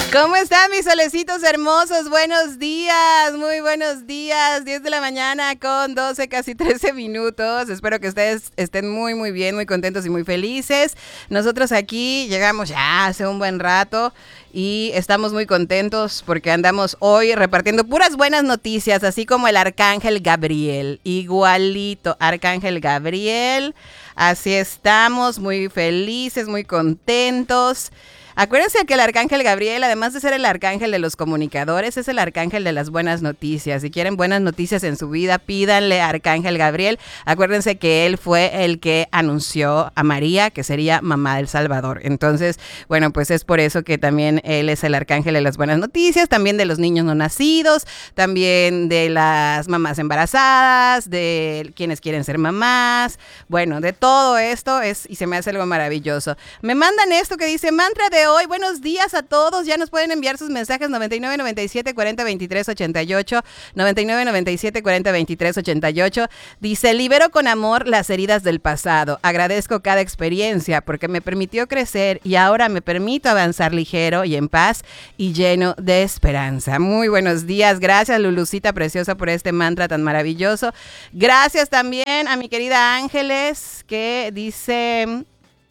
¿Cómo están mis solecitos hermosos? Buenos días, muy buenos días. 10 de la mañana con 12, casi 13 minutos. Espero que ustedes estén muy bien, muy contentos y muy felices. Nosotros aquí llegamos ya hace un buen rato y estamos muy contentos porque andamos hoy repartiendo puras buenas noticias, así como el Arcángel Gabriel, igualito, Arcángel Gabriel. Así estamos, muy felices, muy contentos. Acuérdense que el Arcángel Gabriel, además de ser el arcángel de los comunicadores, es el arcángel de las buenas noticias. Si quieren buenas noticias en su vida, pídanle a Arcángel Gabriel. Acuérdense que él fue el que anunció a María, que sería mamá del Salvador. Entonces, bueno, pues es por eso que también él es el arcángel de las buenas noticias, también de los niños no nacidos, también de las mamás embarazadas, de quienes quieren ser mamás. Bueno, de todo esto es, y se me hace algo maravilloso. Me mandan esto que dice, mantra de hoy, buenos días a todos, ya nos pueden enviar sus mensajes 99 97 40 23 88, 99 97 40 23 88, dice, libero con amor las heridas del pasado, agradezco cada experiencia porque me permitió crecer y ahora me permito avanzar ligero y en paz y lleno de esperanza. Muy buenos días, gracias Lulucita preciosa por este mantra tan maravilloso, gracias también a mi querida Ángeles que dice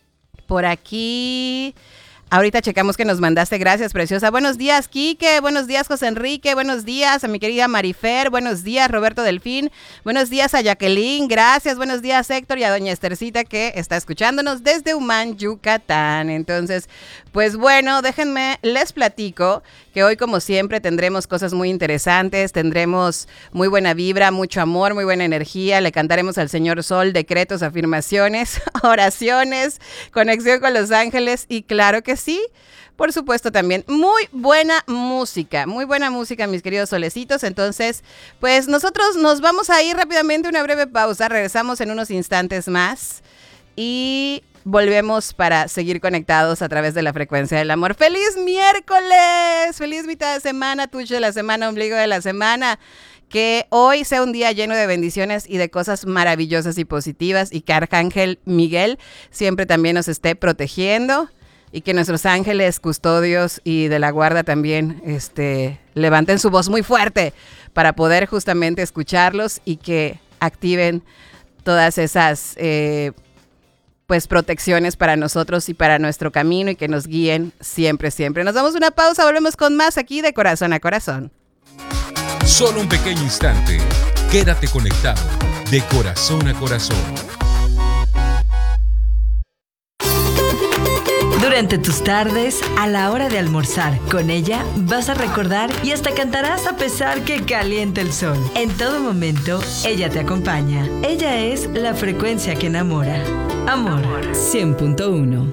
por aquí... Ahorita checamos que nos mandaste, gracias preciosa. Buenos días Quique, buenos días José Enrique, buenos días a mi querida Marifer, buenos días Roberto Delfín, buenos días a Jacqueline, gracias, buenos días Héctor y a doña Estercita que está escuchándonos desde Humán, Yucatán. Entonces, pues bueno, déjenme, les platico que hoy como siempre tendremos cosas muy interesantes, tendremos muy buena vibra, mucho amor, muy buena energía, le cantaremos al Señor Sol, decretos, afirmaciones, oraciones, conexión con los ángeles y claro que sí, por supuesto también muy buena música, mis queridos solecitos. Entonces, pues nosotros nos vamos a ir rápidamente a una breve pausa, regresamos en unos instantes más y volvemos para seguir conectados a través de la frecuencia del amor. ¡Feliz miércoles! ¡Feliz mitad de semana, tuyo de la semana, ombligo de la semana! Que hoy sea un día lleno de bendiciones y de cosas maravillosas y positivas y que Arcángel Miguel siempre también nos esté protegiendo. Y que nuestros ángeles custodios y de la guarda también levanten su voz muy fuerte para poder justamente escucharlos y que activen todas esas pues protecciones para nosotros y para nuestro camino y que nos guíen siempre, siempre. Nos damos una pausa, volvemos con más aquí de Corazón a Corazón. Solo un pequeño instante. Quédate conectado de Corazón a Corazón. Durante tus tardes, a la hora de almorzar, con ella vas a recordar y hasta cantarás a pesar que caliente el sol. En todo momento, ella te acompaña. Ella es la frecuencia que enamora. Amor 100.1.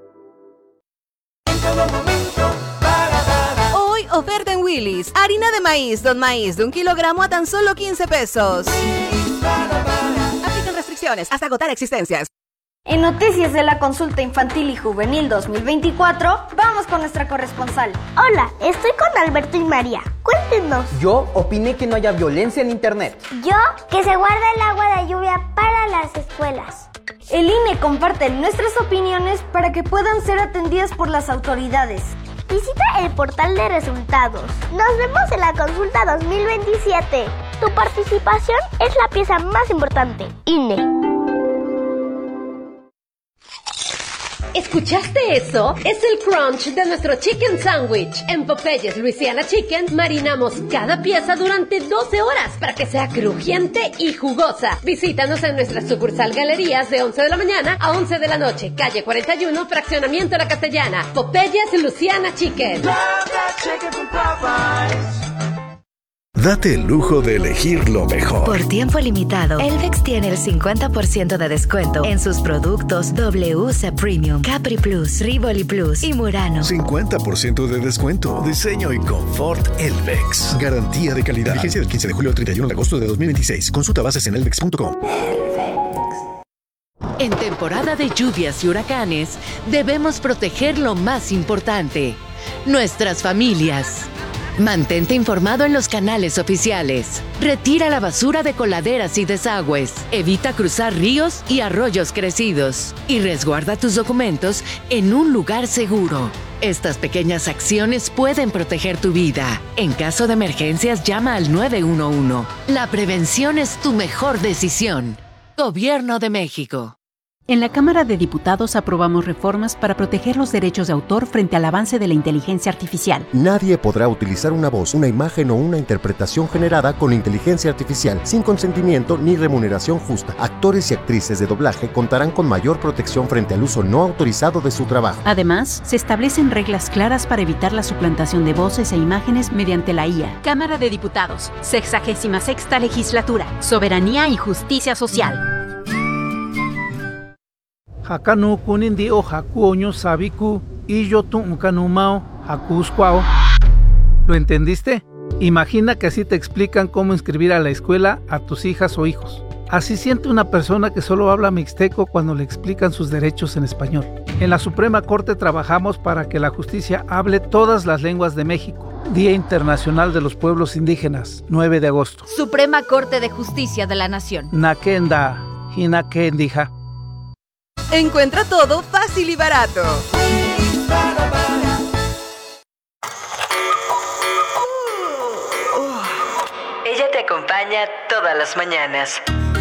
Hoy oferta en Willy's. Harina de maíz, Don Maíz, de 1 kilogramo a tan solo 15 pesos. Aplican restricciones hasta agotar existencias. En Noticias de la Consulta Infantil y Juvenil 2024, vamos con nuestra corresponsal. Hola, estoy con Alberto y María. Cuéntenos. Yo opiné que no haya violencia en internet. Yo, que se guarda el agua de lluvia para las escuelas. El INE comparte nuestras opiniones para que puedan ser atendidas por las autoridades. Visita el portal de resultados. Nos vemos en la consulta 2027. Tu participación es la pieza más importante. INE. ¿Escuchaste eso? Es el crunch de nuestro chicken sandwich. En Popeyes Louisiana Chicken marinamos cada pieza durante 12 horas para que sea crujiente y jugosa. Visítanos en nuestra sucursal Galerías de 11 de la mañana a 11 de la noche, calle 41, fraccionamiento La Castellana. Popeyes Louisiana Chicken. Date el lujo de elegir lo mejor. Por tiempo limitado, Elvex tiene el 50% de descuento en sus productos WC Premium, Capri Plus, Rivoli Plus y Murano. 50% de descuento. Diseño y confort Elvex. Garantía de calidad. Vigencia del 15 de julio al 31 de agosto de 2026. Consulta bases en elvex.com. En temporada de lluvias y huracanes, debemos proteger lo más importante: nuestras familias. Mantente informado en los canales oficiales. Retira la basura de coladeras y desagües. Evita cruzar ríos y arroyos crecidos. Y resguarda tus documentos en un lugar seguro. Estas pequeñas acciones pueden proteger tu vida. En caso de emergencias, llama al 911. La prevención es tu mejor decisión. Gobierno de México. En la Cámara de Diputados aprobamos reformas para proteger los derechos de autor frente al avance de la inteligencia artificial. Nadie podrá utilizar una voz, una imagen o una interpretación generada con inteligencia artificial sin consentimiento ni remuneración justa. Actores y actrices de doblaje contarán con mayor protección frente al uso no autorizado de su trabajo. Además, se establecen reglas claras para evitar la suplantación de voces e imágenes mediante la IA. Cámara de Diputados, 66ª Legislatura, Soberanía y Justicia Social. Hakanu kunindi o hakuoño sabiku y yo tunkanumao hakuskwao. ¿Lo entendiste? Imagina que así te explican cómo inscribir a la escuela a tus hijas o hijos. Así siente una persona que solo habla mixteco cuando le explican sus derechos en español. En la Suprema Corte trabajamos para que la justicia hable todas las lenguas de México. Día Internacional de los Pueblos Indígenas, 9 de agosto. Suprema Corte de Justicia de la Nación. Nakenda, hinakendija. Encuentra todo fácil y barato. Ella te acompaña todas las mañanas.